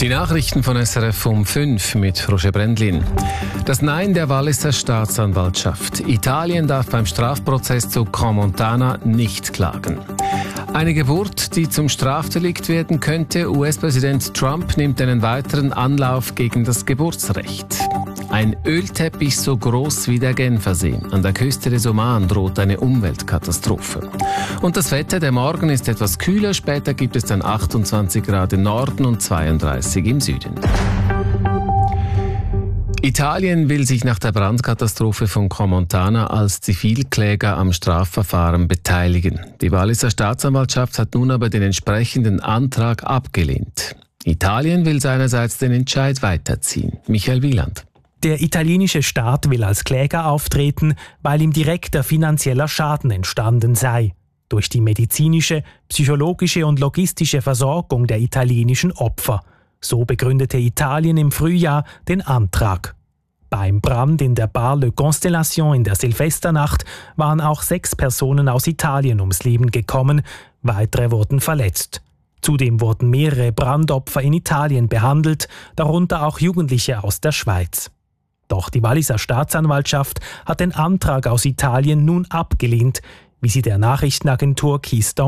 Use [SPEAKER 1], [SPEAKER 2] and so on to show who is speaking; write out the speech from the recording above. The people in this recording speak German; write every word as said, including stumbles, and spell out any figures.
[SPEAKER 1] Die Nachrichten von S R F um fünf mit Roger Brendlin. Das Nein der Walliser Staatsanwaltschaft. Italien darf beim Strafprozess zu Crans-Montana nicht klagen. Eine Geburt, die zum Strafdelikt werden könnte. U S-Präsident Trump nimmt einen weiteren Anlauf gegen das Geburtsrecht. Ein Ölteppich so groß wie der Genfersee. An der Küste des Oman droht eine Umweltkatastrophe. Und das Wetter, der Morgen ist etwas kühler, später gibt es dann achtundzwanzig Grad im Norden und zweiunddreißig im Süden. Italien will sich nach der Brandkatastrophe von Crans-Montana als Zivilkläger am Strafverfahren beteiligen. Die Walliser Staatsanwaltschaft hat nun aber den entsprechenden Antrag abgelehnt. Italien will seinerseits den Entscheid weiterziehen. Michael Wieland.
[SPEAKER 2] Der italienische Staat will als Kläger auftreten, weil ihm direkter finanzieller Schaden entstanden sei. Durch die medizinische, psychologische und logistische Versorgung der italienischen Opfer. So begründete Italien im Frühjahr den Antrag. Beim Brand in der Bar Le Constellation in der Silvesternacht waren auch sechs Personen aus Italien ums Leben gekommen, weitere wurden verletzt. Zudem wurden mehrere Brandopfer in Italien behandelt, darunter auch Jugendliche aus der Schweiz. Doch die Walliser Staatsanwaltschaft hat den Antrag aus Italien nun abgelehnt, wie sie der Nachrichtenagentur Keystone